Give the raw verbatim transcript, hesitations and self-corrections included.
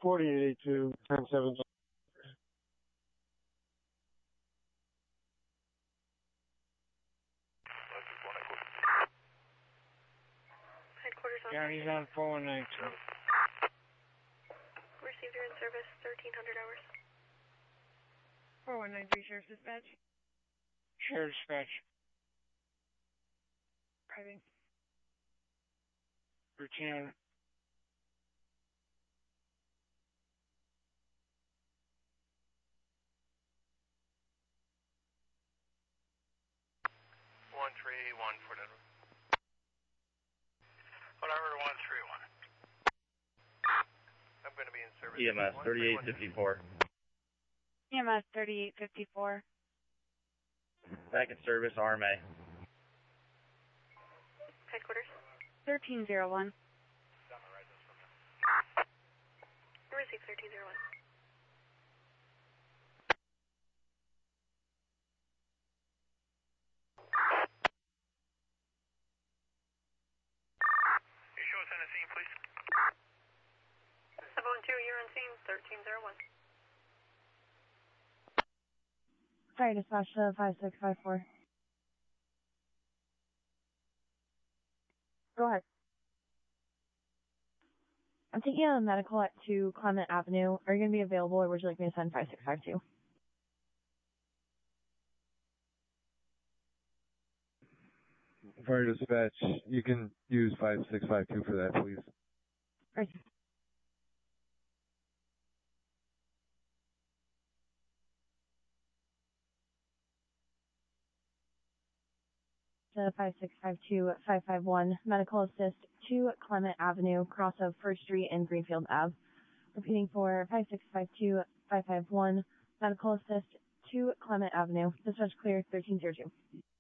forty-eight eighty-two, ten seven. Headquarters on. County's on four one nine two. Received your in service, thirteen hundred hours. four one nine three, Sheriff's Dispatch. Sheriff Dispatch. Driving. Routine. One three one for the. Whatever one three one. I'm going to be in service. E M S thirty-eight fifty-four. E M S thirty-eight fifty-four. Back in service, R M A. Headquarters. thirteen oh one. Received thirteen oh one. You show us on the scene, please. seven one two, you're on scene, thirteen oh one. Fire dispatch to five six five four. Go ahead. I'm taking a medical at two Clement Avenue. Are you going to be available, or would you like me to send five six five two? Fire dispatch, you can use five six five two for that, please. Right. To five six five two five five one, medical assist to Clement Avenue, cross of First Street and Greenfield Ave. Repeating for five six five two five five one, medical assist to Clement Avenue. Dispatch clear, thirteen oh two.